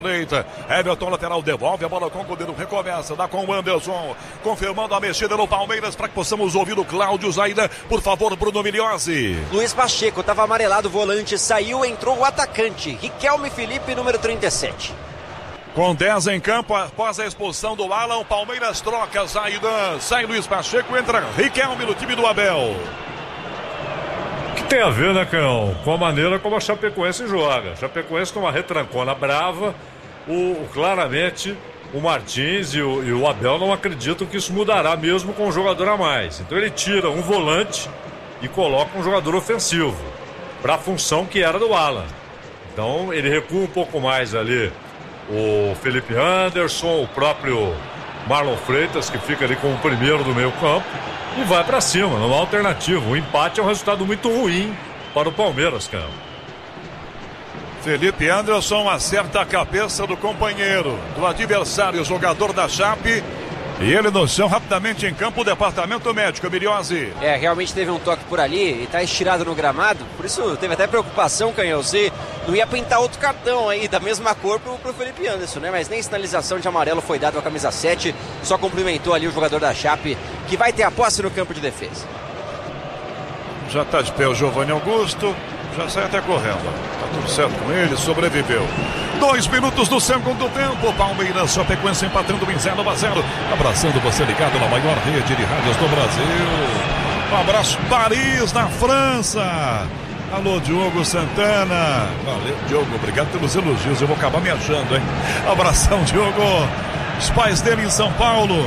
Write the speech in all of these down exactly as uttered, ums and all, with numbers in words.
Direita, Everton lateral, devolve a bola com o Goleiro, recomeça, dá com o Anderson, confirmando a mexida no Palmeiras para que possamos ouvir o Cláudio Zaida. Por favor, Bruno Milhozzi. Luiz Pacheco, estava amarelado o volante, saiu, entrou o atacante, Riquelme Felipe, número trinta e sete. Com dez em campo, após a expulsão do Alan, o Palmeiras troca Zaida, sai Luiz Pacheco, entra Riquelme no time do Abel. Que tem a ver, né, Cão, com a maneira como a Chapecoense joga. A Chapecoense com uma retrancona brava. O, claramente o Martins e o, e o Abel não acreditam que isso mudará mesmo com um jogador a mais. Então ele tira um volante e coloca um jogador ofensivo para a função que era do Alan. Então ele recua um pouco mais ali o Felipe Anderson, o próprio Marlon Freitas, que fica ali como o primeiro do meio campo, e vai para cima, não há alternativa. O empate é um resultado muito ruim para o Palmeiras, cara. Felipe Anderson acerta a cabeça do companheiro, do adversário, jogador da Chape. E ele no chão, rapidamente em campo, o departamento médico, Milhozzi. É, realmente teve um toque por ali e tá estirado no gramado. Por isso teve até preocupação, Canhão, se não ia pintar outro cartão aí da mesma cor pro, pro Felipe Anderson, né? Mas nem sinalização de amarelo foi dado à camisa sete. Só cumprimentou ali o jogador da Chape, que vai ter a posse no campo de defesa. Já tá de pé o Giovanni Augusto. Já sai até correndo. Tá tudo certo com ele, sobreviveu. Dois minutos do segundo tempo. Palmeiras, Chapecoense empatando em zero a zero. Abraçando você ligado na maior rede de rádios do Brasil. Um abraço, Paris, na França. Alô, Diogo Santana. Valeu, Diogo, obrigado pelos elogios. Eu vou acabar me achando, hein? Abração, Diogo. Os pais dele em São Paulo.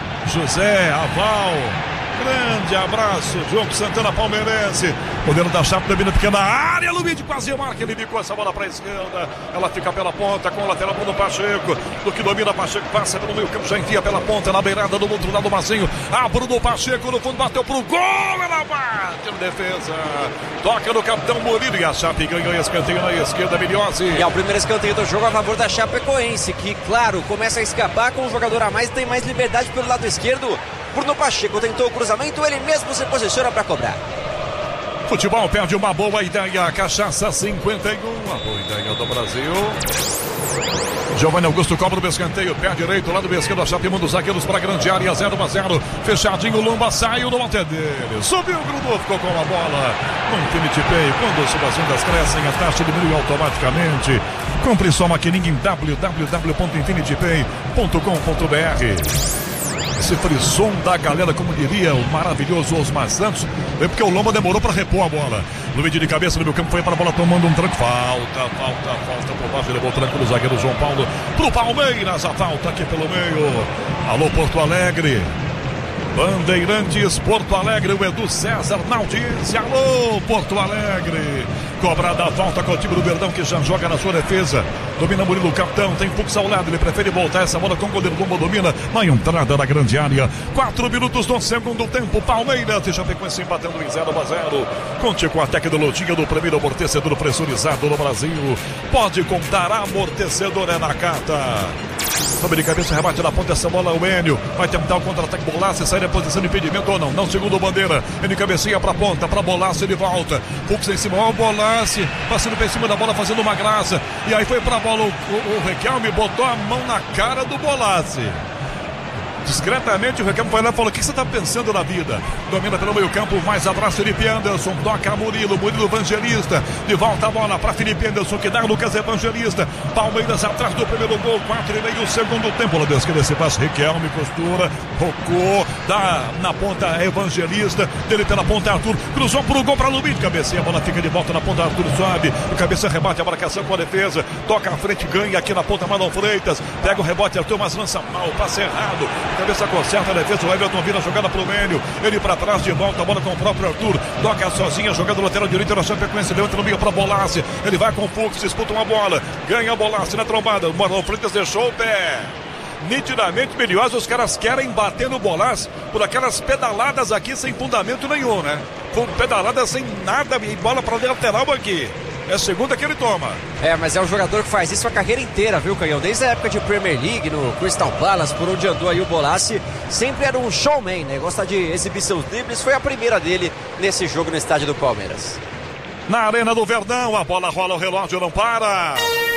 José, Aval. Grande abraço, Diogo Santana, palmeirense. Goleiro da Chape, domina pequena área. Luiz quase marca, ele bicou essa bola para a esquerda. Ela fica pela ponta com o lateral Bruno Pacheco. Do que domina, Pacheco passa pelo meio campo, já enfia pela ponta, na beirada do outro lado, Mazinho. Ah, Bruno Pacheco no fundo, bateu pro gol. Ela bate na defesa. Toca no capitão Murilo e a Chape ganhou escanteio na esquerda, Milhozzi. E é o primeiro escanteio do jogo a favor da Chapecoense, que, claro, começa a escapar com um jogador a mais e tem mais liberdade pelo lado esquerdo. Bruno Pacheco tentou o cruzamento, ele mesmo se posiciona para cobrar. Futebol perde uma boa ideia, Cachaça cinquenta e um, a boa ideia do Brasil. Giovanni Augusto cobra o escanteio, pé direito, lado esquerdo, a Chape manda os zagueiros para a grande área, zero a zero. Fechadinho, Lomba saiu do alto dele, subiu, grudou, ficou com a bola. No Infinity Pay, quando as vendas crescem, a taxa diminui automaticamente. Compre sua maquininha em w w w ponto infinity pay ponto com ponto b r. Esse frisson da galera, como diria o maravilhoso Osmar Santos, é porque o Lomba demorou para repor a bola. Luiz de cabeça no meu campo, foi para a bola tomando um tranco. Falta, falta, falta por baixo, levou o tranco do zagueiro João Paulo pro Palmeiras. A falta aqui pelo meio. Alô, Porto Alegre. Bandeirantes, Porto Alegre, o Edu César na audiência. Alô, Porto Alegre. Cobrada a falta com o time do Verdão, que já joga na sua defesa. Domina Murilo, o capitão, tem fluxo ao lado. Ele prefere voltar essa bola com o goleiro. Lomba domina na entrada da grande área. Quatro minutos do segundo tempo. Palmeiras e Chapecoense empatando em zero a zero. Conte com a tecnologia do primeiro amortecedor pressurizado no Brasil. Pode contar, amortecedor é na Cata. Sobe de cabeça, rebate na ponta essa bola, o Enio vai tentar o contra-ataque, Bolaço, sai da posição de impedimento ou não, não, segundo o Bandeira, ele cabecinha pra ponta, pra Bolaço, ele volta, Fux em cima, ó o Bolaço, passando por cima da bola, fazendo uma graça, e aí foi pra bola, o, o, o Riquelme botou a mão na cara do Bolaço. Discretamente o Riquelme foi lá e falou: o que você está pensando na vida? Domina pelo meio campo, mais atrás Felipe Anderson, toca Murilo, Murilo Evangelista, de volta a bola para Felipe Anderson, que dá Lucas Evangelista. Palmeiras atrás do primeiro gol, quatro e meio, segundo tempo. Lá Deus que esse passe, Riquelme costura, rocou, dá na ponta Evangelista, dele pela ponta Arthur, cruzou pro gol para Luiz, cabeceia, a bola fica de volta na ponta, Arthur sobe, o cabeça rebate, a marcação com a defesa, toca à frente, ganha aqui na ponta Marlon Freitas, pega o rebote, Arthur, mas lança mal, passe errado. Cabeça conserta a defesa, o Everton vira a jogada pro Mênio, ele pra trás de volta, a bola com o próprio Arthur, toca sozinha, jogada lateral direita na Chapecoense, levanta no meio pra Bolaço, ele vai com o Fux, disputa uma bola, ganha a Bolaço na trombada, o Marlon Freitas deixou o pé. Nitidamente, Milhozzi, os caras querem bater no Bolaço por aquelas pedaladas aqui sem fundamento nenhum, né? Com pedaladas sem nada e bola pra lateral aqui. É a segunda que ele toma. É, mas é um jogador que faz isso a carreira inteira, viu, Canhão? Desde a época de Premier League, no Crystal Palace, por onde andou aí o Bolaço, sempre era um showman, né? Gosta de exibir seus dribles. Foi a primeira dele nesse jogo no estádio do Palmeiras. Na Arena do Verdão, a bola rola, o relógio não para.